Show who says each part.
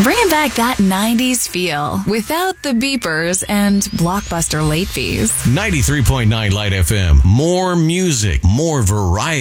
Speaker 1: Bringing back that 90s feel without the beepers and blockbuster late fees.
Speaker 2: 93.9 Light FM. More music, more variety.